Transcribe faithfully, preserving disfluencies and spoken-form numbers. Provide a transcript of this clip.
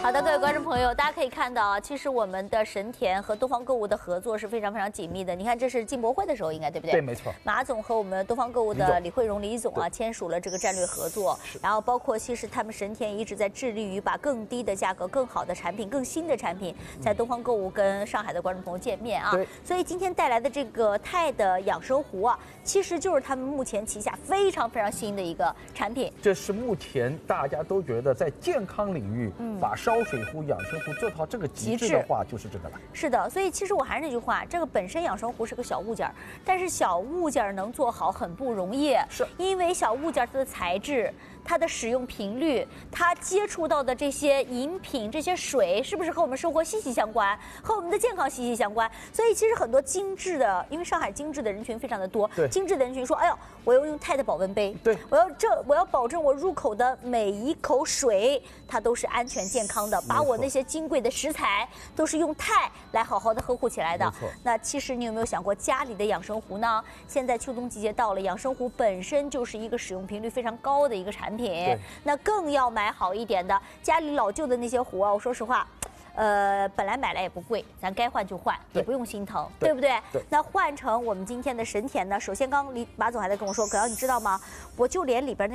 好的，各位观众朋友，大家可以看到啊，其实我们的神田和东方购物的合作是非常非常紧密的。你看，这是进博会的时候，应该对不对？ 对，没错。 马总和我们东方购物的李慧荣李总啊，签署了这个战略合作。然后包括其实他们神田一直在致力于把更低的价格、更好的产品、更新的产品，在东方购物跟上海的观众朋友见面啊。 对。 所以今天带来的这个泰的养生壶啊，其实就是他们目前旗下非常非常新的一个产品。 这是目前大家都觉得在健康领域，嗯，把烧水壶、养生壶做到这个极致的话，就是这个了。 是的，所以其实我还是那句话，这个本身养生壶是个小物件，但是小物件能做好很不容易， 是因为小物件它的材质、它的使用频率、它接触到的这些饮品、这些水，是不是和我们生活息息相关，和我们的健康息息相关？所以其实很多精致的，因为上海精致的人群非常的多， 对， 精致的人群说，哎呦，我要用泰的保温杯， 对， 我要这，我要保证我入口的每一口水，它都是安全健康的，把我那些金贵的食材都是用泰来好好的呵护起来的。 没错。 那其实你有没有想过，家里的养生壶呢？现在秋冬季节到了，养生壶本身就是一个使用频率非常高的一个产品，那更要买好一点的。家里老旧的那些壶啊，我说实话。呃，本来买来也不贵，咱该换就换，也不用心疼， 对, 对不对？ 对。 那换成我们今天的神田呢？首先，刚李马总还在跟我说，葛瑶，你知道吗？我就连里边那。